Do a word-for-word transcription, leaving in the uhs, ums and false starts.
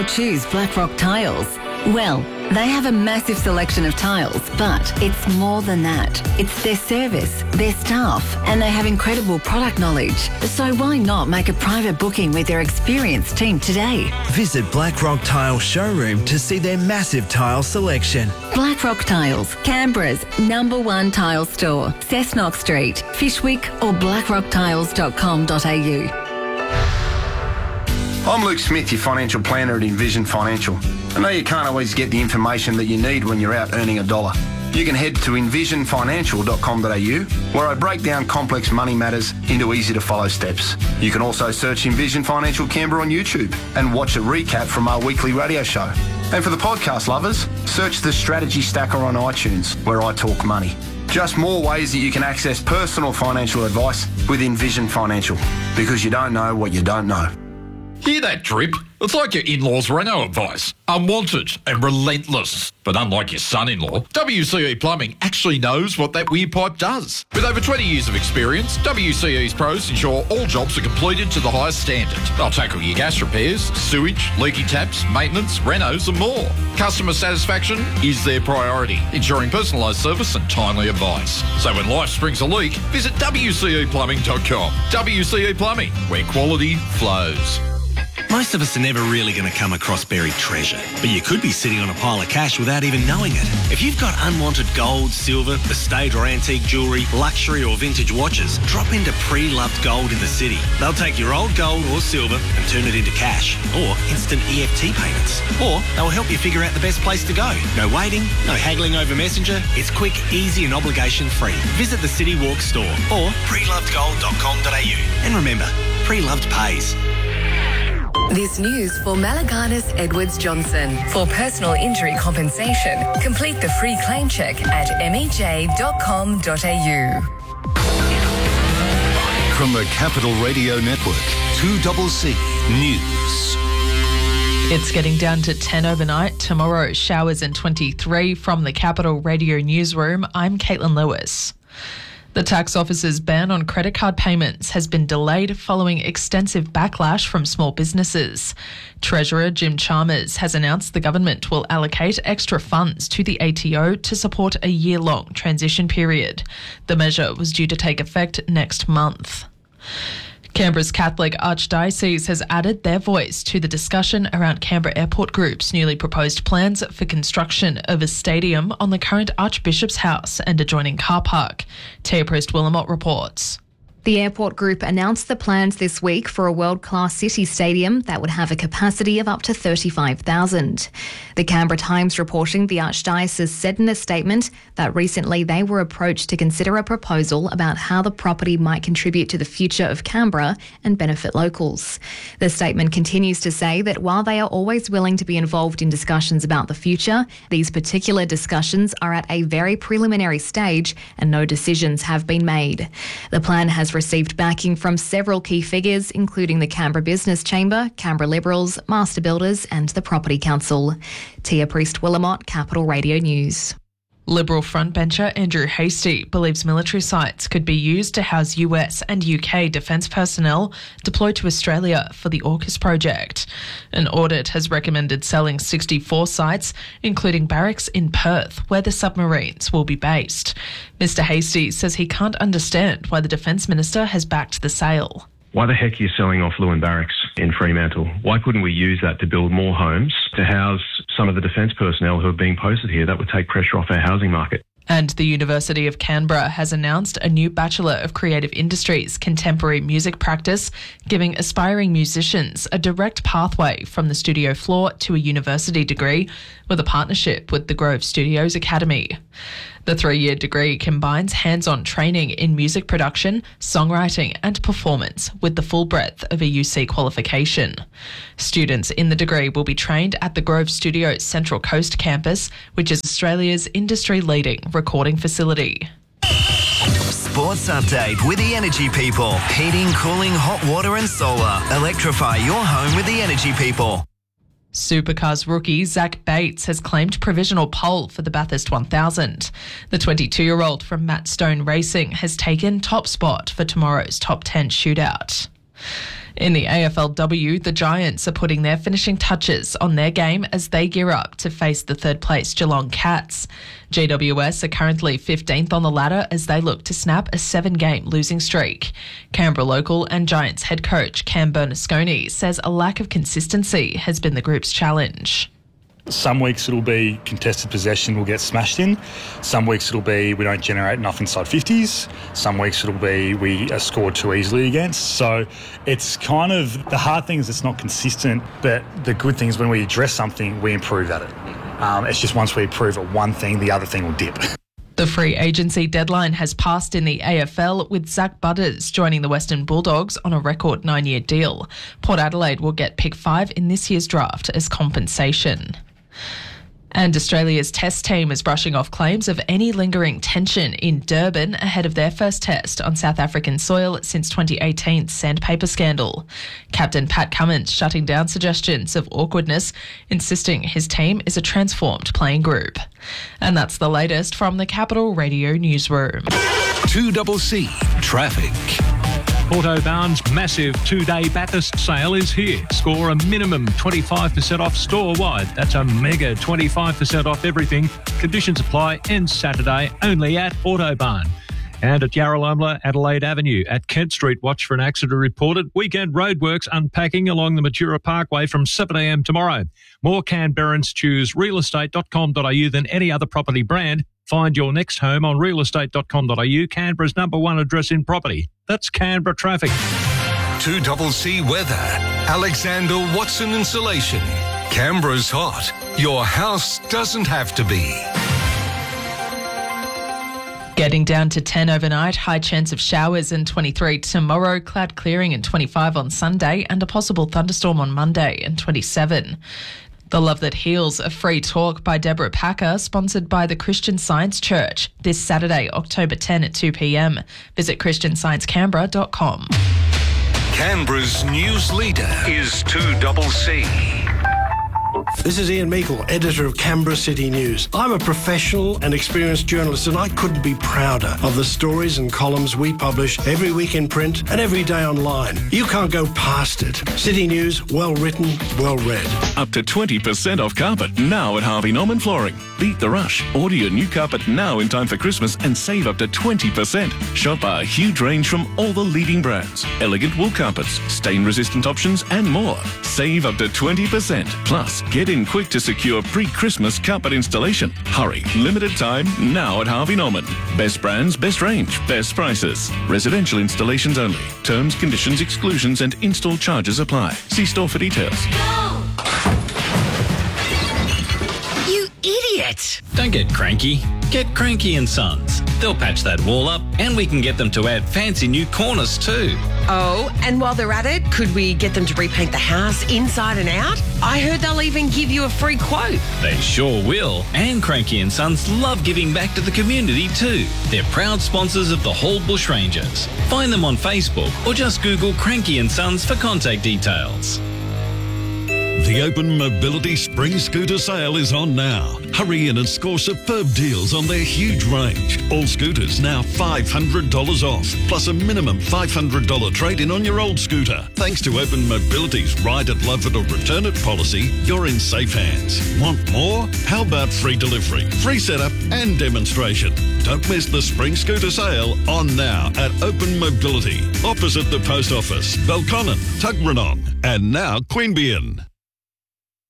Choose Blackrock Tiles. Well, they have a massive selection of tiles, but it's more than that. It's their service, their staff, and they have incredible product knowledge. So why not make a private booking with their experienced team today? Visit Blackrock Tile Showroom to see their massive tile selection. Blackrock Tiles, Canberra's number one tile store. Cessnock Street, Fishwick or blackrock tiles dot com dot a u. I'm Luke Smith, your financial planner at Envision Financial. I know you can't always get the information that you need when you're out earning a dollar. You can head to envision financial dot com dot a u, where I break down complex money matters into easy-to-follow steps. You can also search Envision Financial Canberra on YouTube and watch a recap from our weekly radio show. And for the podcast lovers, search the Strategy Stacker on iTunes, where I talk money. Just more ways that you can access personal financial advice with Envision Financial, because you don't know what you don't know. Hear that drip? It's like your in-laws' reno advice. Unwanted and relentless. But unlike your son-in-law, W C E Plumbing actually knows what that weird pipe does. With over twenty years of experience, W C E's pros ensure all jobs are completed to the highest standard. They'll tackle your gas repairs, sewage, leaky taps, maintenance, renos and more. Customer satisfaction is their priority, ensuring personalised service and timely advice. So when life springs a leak, visit w c e plumbing dot com. W C E Plumbing, where quality flows. Most of us are never really going to come across buried treasure, but you could be sitting on a pile of cash without even knowing it. If you've got unwanted gold, silver, estate or antique jewellery, luxury or vintage watches, drop into Pre-Loved Gold in the city. They'll take your old gold or silver and turn it into cash, or instant E F T payments. Or they'll help you figure out the best place to go. No waiting, no haggling over Messenger. It's quick, easy and obligation-free. Visit the City Walk store or pre loved gold dot com dot a u. And remember, Pre-Loved pays. This news for Malaganas Edwards Johnson. For personal injury compensation, complete the free claim check at m e j dot com dot a u. From the Capital Radio Network, two C C News. It's getting down to ten overnight. Tomorrow, showers and twenty-three. From the Capital Radio Newsroom, I'm Caitlin Lewis. The tax office's ban on credit card payments has been delayed following extensive backlash from small businesses. Treasurer Jim Chalmers has announced the government will allocate extra funds to the A T O to support a year-long transition period. The measure was due to take effect next month. Canberra's Catholic Archdiocese has added their voice to the discussion around Canberra Airport Group's newly proposed plans for construction of a stadium on the current Archbishop's House and adjoining car park. Tia Priest-Willamot reports. The Airport Group announced the plans this week for a world-class city stadium that would have a capacity of up to thirty-five thousand. The Canberra Times reporting the Archdiocese said in a statement that recently they were approached to consider a proposal about how the property might contribute to the future of Canberra and benefit locals. The statement continues to say that while they are always willing to be involved in discussions about the future, these particular discussions are at a very preliminary stage and no decisions have been made. The plan has received backing from several key figures, including the Canberra Business Chamber, Canberra Liberals, Master Builders and the Property Council. Tia Priest-Willamot, Capital Radio News. Liberal frontbencher Andrew Hastie believes military sites could be used to house U S and U K defence personnel deployed to Australia for the AUKUS project. An audit has recommended selling sixty-four sites, including barracks in Perth, where the submarines will be based. Mister Hastie says he can't understand why the Defence Minister has backed the sale. Why the heck are you selling off Lewin Barracks in Fremantle? Why couldn't we use that to build more homes to house some of the defence personnel who are being posted here? That would take pressure off our housing market. And the University of Canberra has announced a new Bachelor of Creative Industries contemporary music practice, giving aspiring musicians a direct pathway from the studio floor to a university degree with a partnership with the Grove Studios Academy. The three-year degree combines hands-on training in music production, songwriting and performance with the full breadth of a U C qualification. Students in the degree will be trained at the Grove Studios Central Coast campus, which is Australia's industry-leading recording facility. Sports update with the Energy People. Heating, cooling, hot water and solar. Electrify your home with the Energy People. Supercars rookie Zach Bates has claimed provisional pole for the Bathurst one thousand. The twenty-two-year-old from Matt Stone Racing has taken top spot for tomorrow's top ten shootout. In the A F L W, the Giants are putting their finishing touches on their game as they gear up to face the third-place Geelong Cats. G W S are currently fifteenth on the ladder as they look to snap a seven-game losing streak. Canberra local and Giants head coach Cam Bernasconi says a lack of consistency has been the group's challenge. Some weeks it'll be contested possession will get smashed in. Some weeks it'll be we don't generate enough inside fifties. Some weeks it'll be we are scored too easily against. So it's kind of, the hard thing is it's not consistent, but the good thing is when we address something, we improve at it. Um, it's just once we improve at one thing, the other thing will dip. The free agency deadline has passed in the A F L, with Zach Butters joining the Western Bulldogs on a record nine-year deal. Port Adelaide will get pick five in this year's draft as compensation. And Australia's test team is brushing off claims of any lingering tension in Durban ahead of their first test on South African soil since twenty eighteen's sandpaper scandal. Captain Pat Cummins shutting down suggestions of awkwardness, insisting his team is a transformed playing group. And that's the latest from the Capital Radio Newsroom. two C C Traffic. Autobarn's massive two-day Bathurst sale is here. Score a minimum twenty-five percent off store-wide. That's a mega twenty-five percent off everything. Conditions apply. Ends Saturday only at Autobarn. And at Yarralumla, Adelaide Avenue. At Kent Street, watch for an accident reported. Weekend roadworks unpacking along the Matura Parkway from seven a m tomorrow. More Canberrans choose real estate dot com dot a u than any other property brand. Find your next home on real estate dot com dot a u, Canberra's number one address in property. That's Canberra Traffic. two C C Weather. Alexander Watson Insulation. Canberra's hot. Your house doesn't have to be. Getting down to ten overnight, high chance of showers and twenty-three tomorrow, cloud clearing and twenty-five on Sunday, and a possible thunderstorm on Monday and twenty-seven. The Love That Heals, a free talk by Deborah Packer, sponsored by the Christian Science Church, this Saturday, October tenth at two p m. Visit christian science canberra dot com. Canberra's news leader is two C C. This is Ian Meikle, editor of Canberra City News. I'm a professional and experienced journalist, and I couldn't be prouder of the stories and columns we publish every week in print and every day online. You can't go past it. City News, well written, well read. Up to twenty percent off carpet now at Harvey Norman Flooring. Beat the rush. Order your new carpet now in time for Christmas and save up to twenty percent. Shop our huge range from all the leading brands. Elegant wool carpets, stain-resistant options and more. Save up to twenty percent. Plus, get in quick to secure pre-Christmas carpet installation. Hurry. Limited time now at Harvey Norman. Best brands, best range, best prices. Residential installations only. Terms, conditions, exclusions and install charges apply. See store for details. You idiot! Don't get cranky. Get Cranky and Sons. They'll patch that wall up and we can get them to add fancy new corners too. Oh, and while they're at it, could we get them to repaint the house inside and out? I heard they'll even give you a free quote. They sure will. And Cranky and Sons love giving back to the community too. They're proud sponsors of the Hall Bushrangers. Find them on Facebook or just Google Cranky and Sons for contact details. The Open Mobility Spring Scooter Sale is on now. Hurry in and score superb deals on their huge range. All scooters now five hundred dollars off, plus a minimum five hundred dollars trade-in on your old scooter. Thanks to Open Mobility's Ride It, Love It or Return It policy, you're in safe hands. Want more? How about free delivery, free setup and demonstration? Don't miss the Spring Scooter Sale on now at Open Mobility, opposite the Post Office, Belconnen, Tuggeranong and now Queanbeyan.